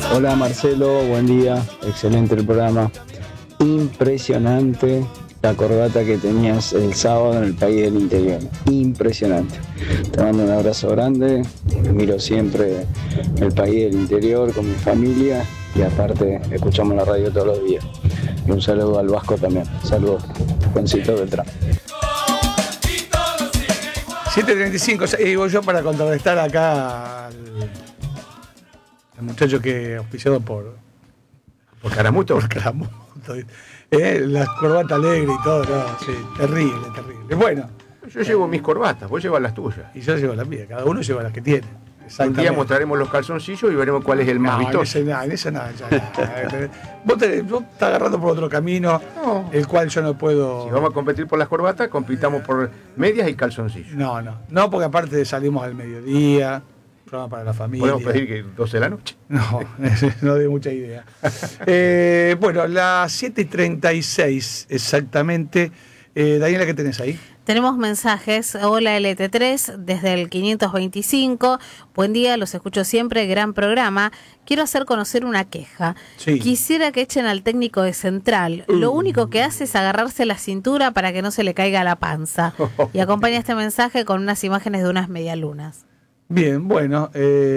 Hola Marcelo, buen día, excelente el programa. Impresionante la corbata que tenías el sábado en el país del interior. Impresionante. Te mando un abrazo grande. Miro siempre el país del interior con mi familia y aparte escuchamos la radio todos los días. Y un saludo al Vasco también. Saludos. Juancito Beltrán. 7:35, voy yo para contrarrestar acá al muchacho que auspiciado por Caramuto. Por Caramuto. La corbata alegre y todo, no, sí, terrible. Bueno. Yo llevo mis corbatas, vos llevas las tuyas. Y yo llevo las mías, cada uno lleva las que tiene. Un día mostraremos los calzoncillos y veremos cuál es el más vistoso. En ese nada, vos estás agarrando por otro camino, el cual yo no puedo. Si vamos a competir por las corbatas, compitamos por medias y calzoncillos. No, porque aparte salimos al mediodía, programa para la familia. ¿Podemos pedir que 12 de la noche? No doy mucha idea. Bueno, las 7:36 exactamente. Daniela, ¿qué tenés ahí? Tenemos mensajes. Hola LT3 desde el 525. Buen día, los escucho siempre, gran programa. Quiero hacer conocer una queja. Sí. Quisiera que echen al técnico de Central. Lo único que hace es agarrarse la cintura para que no se le caiga la panza. Y acompaña este mensaje con unas imágenes de unas medialunas. Bien, bueno.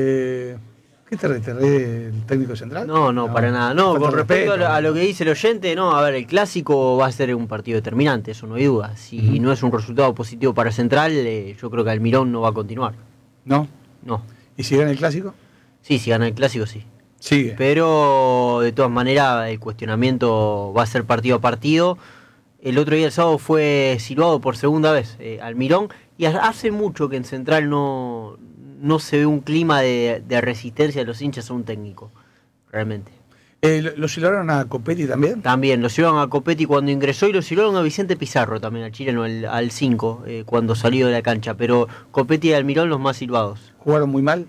¿Qué te reí el técnico central? No, para nada. No, con respecto a lo que dice el oyente, no, a ver, el clásico va a ser un partido determinante, eso no hay duda. Si no es un resultado positivo para Central, yo creo que Almirón no va a continuar. ¿No? No. ¿Y si gana el clásico? Sí, si gana el clásico, sí. Sigue. Pero, de todas maneras, el cuestionamiento va a ser partido a partido. El otro día, el sábado, fue silbado por segunda vez Almirón, y hace mucho que en Central no se ve un clima de resistencia de los hinchas a un técnico, realmente. ¿Lo silbaron a Copetti también? También, lo silbaron a Copetti cuando ingresó y lo silbaron a Vicente Pizarro también, al chileno, al 5, cuando salió de la cancha. Pero Copetti y Almirón los más silbados. ¿Jugaron muy mal?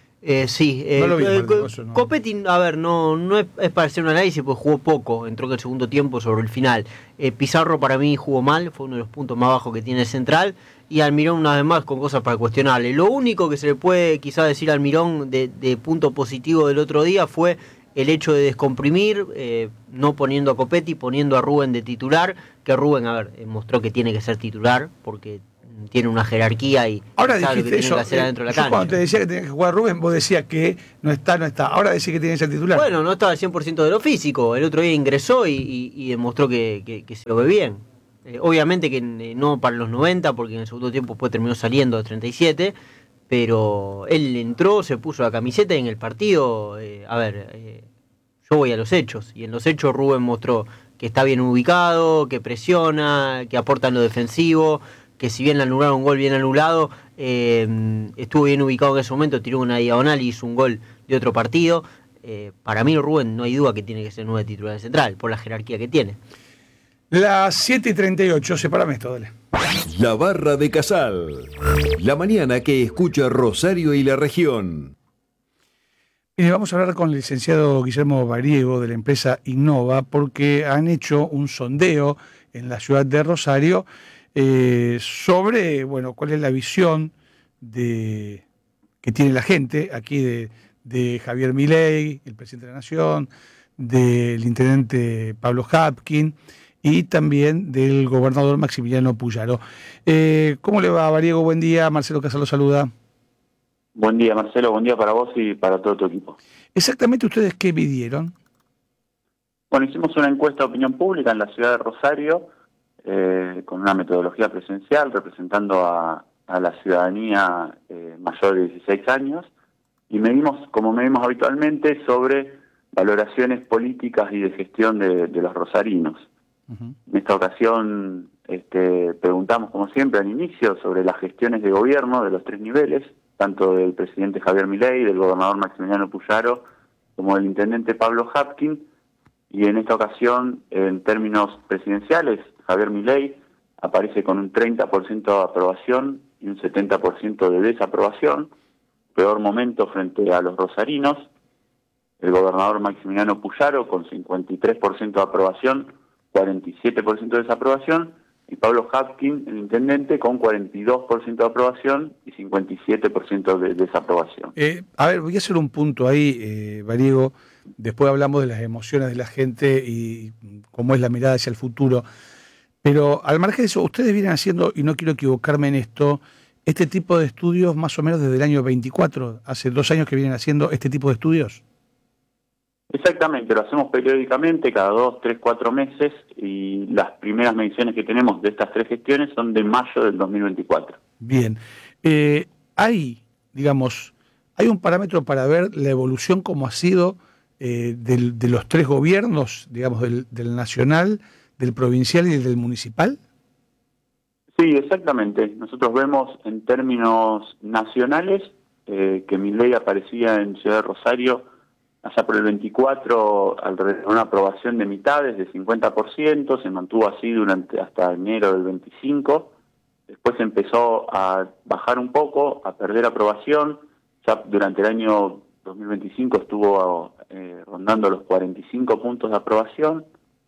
Sí. No lo vi, no. Copetti, a ver, no es para hacer un análisis, porque jugó poco, entró en el segundo tiempo sobre el final. Pizarro para mí jugó mal, fue uno de los puntos más bajos que tiene el Central. Y Almirón una vez más con cosas para cuestionarle. Lo único que se le puede quizás decir a Almirón de punto positivo del otro día fue el hecho de descomprimir, no poniendo a Copetti, poniendo a Rubén de titular, que Rubén, mostró que tiene que ser titular, porque tiene una jerarquía y ahora sabe lo que eso, tiene que hacer adentro de la cancha. Cuando te decía que tenía que jugar Rubén, vos decías que no está. Ahora decís que tiene que ser titular. Bueno, no estaba al 100% de lo físico. El otro día ingresó y demostró que se lo ve bien. Obviamente que no para los 90, porque en el segundo tiempo después terminó saliendo a 37, pero él entró, se puso la camiseta y en el partido, yo voy a los hechos, y en los hechos Rubén mostró que está bien ubicado, que presiona, que aporta en lo defensivo, que si bien le anularon un gol bien anulado, estuvo bien ubicado en ese momento, tiró una diagonal y hizo un gol de otro partido. Para mí Rubén no hay duda que tiene que ser 9 titular de Central, por la jerarquía que tiene. Las 7:38, sepárame esto, dale. La Barra de Casal. La mañana que escucha Rosario y la región. Mire, vamos a hablar con el licenciado Guillermo Variego de la empresa Innova, porque han hecho un sondeo en la ciudad de Rosario sobre, cuál es la visión que tiene la gente aquí de Javier Milei, el presidente de la Nación, del intendente Pablo Hapkin y también del gobernador Maximiliano Puyaro. ¿Cómo le va, Variego? Buen día. Marcelo Casal lo saluda. Buen día, Marcelo. Buen día para vos y para todo tu equipo. ¿Exactamente ustedes qué midieron? Bueno, hicimos una encuesta de opinión pública en la ciudad de Rosario con una metodología presencial representando a la ciudadanía mayor de 16 años y medimos, como medimos habitualmente, sobre valoraciones políticas y de gestión de los rosarinos. En esta ocasión preguntamos, como siempre, al inicio sobre las gestiones de gobierno de los 3 niveles, tanto del presidente Javier Milei, del gobernador Maximiliano Puyaro, como del intendente Pablo Hapkin, y en esta ocasión, en términos presidenciales, Javier Milei aparece con un 30% de aprobación y un 70% de desaprobación, peor momento frente a los rosarinos. El gobernador Maximiliano Puyaro con 53% de aprobación, 47% de desaprobación, y Pablo Hapkin, el intendente, con 42% de aprobación y 57% de desaprobación. A ver, voy a hacer un punto ahí, Bariego. Después hablamos de las emociones de la gente y cómo es la mirada hacia el futuro. Pero al margen de eso, ustedes vienen haciendo, y no quiero equivocarme en esto, este tipo de estudios más o menos desde el año 24, hace 2 años que vienen haciendo este tipo de estudios. Exactamente, lo hacemos periódicamente, cada 2, 3, 4 meses, y las primeras mediciones que tenemos de estas 3 gestiones son de mayo del 2024. Bien. Hay un parámetro para ver la evolución como ha sido de los 3 gobiernos, digamos, del nacional, del provincial y del municipal. Sí, exactamente. Nosotros vemos en términos nacionales que Milei aparecía en Ciudad de Rosario allá por el 24, alrededor de una aprobación de mitades, de 50%, se mantuvo así hasta enero del 25, después empezó a bajar un poco, a perder aprobación, ya durante el año 2025 estuvo rondando los 45 puntos de aprobación,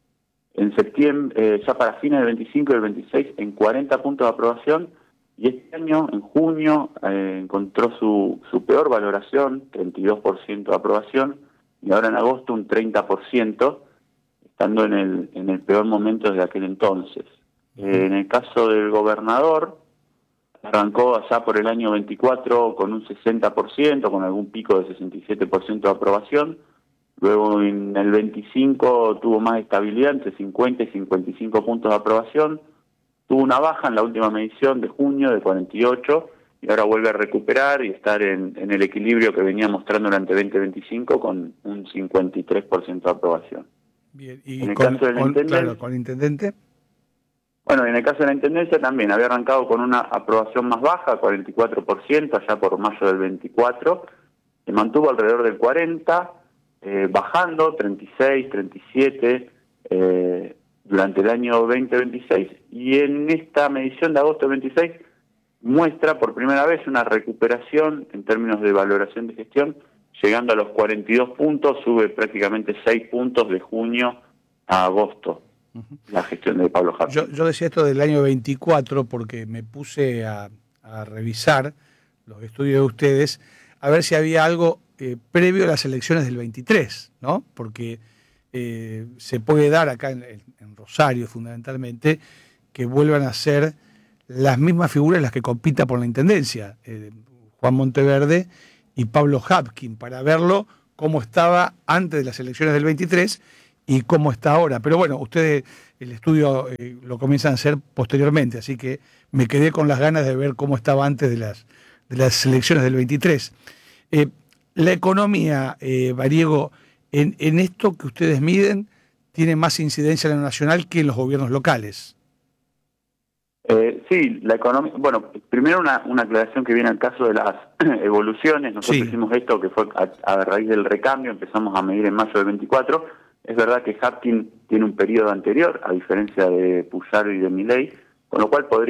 en septiembre, ya para fines del 25 y el 26, en 40 puntos de aprobación, y este año, en junio, encontró su peor valoración, 32% de aprobación, y ahora en agosto un 30%, estando en el peor momento desde aquel entonces. En el caso del gobernador, arrancó allá por el año 24 con un 60%, con algún pico de 67% de aprobación. Luego en el 25 tuvo más estabilidad, entre 50 y 55 puntos de aprobación. Tuvo una baja en la última medición de junio de 48 y ahora vuelve a recuperar y estar en el equilibrio que venía mostrando durante 2025 con un 53% de aprobación. Bien, y en el caso de la intendencia, con el intendente. Bueno, en el caso de la intendencia también había arrancado con una aprobación más baja, 44%, allá por mayo del 24, se mantuvo alrededor del 40%, bajando 36, 37 durante el año 2026, y en esta medición de agosto del 26 muestra por primera vez una recuperación en términos de valoración de gestión, llegando a los 42 puntos, sube prácticamente 6 puntos de junio a agosto. La gestión de Pablo Hapkin. Yo decía esto del año 24 porque me puse a revisar los estudios de ustedes a ver si había algo previo a las elecciones del 23, ¿no? Porque se puede dar acá en Rosario fundamentalmente que vuelvan a ser las mismas figuras las que compitan por la intendencia, Juan Monteverde y Pablo Hapkin, para verlo cómo estaba antes de las elecciones del 23 y cómo está ahora. Pero bueno, ustedes el estudio lo comienzan a hacer posteriormente, así que me quedé con las ganas de ver cómo estaba antes de las elecciones del 23. La economía, Bariego, en esto que ustedes miden, tiene más incidencia en lo nacional que en los gobiernos locales. Sí, la economía. Bueno, primero una aclaración que viene al caso de las evoluciones. Nosotros hicimos esto que fue a raíz del recambio, empezamos a medir en mayo del 24. Es verdad que Hapkin tiene un periodo anterior, a diferencia de Pujaro y de Milei, con lo cual podría